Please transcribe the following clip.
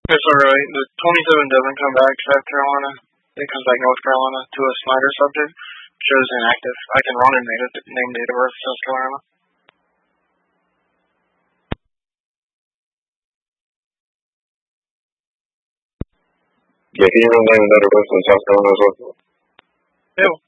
It's alright. The 27 doesn't come back South Carolina. It comes back North Carolina to a Snyder subject. Shows inactive. I can run and name date of birth South Carolina. Yeah, can you run that in South Carolina as well? Yeah.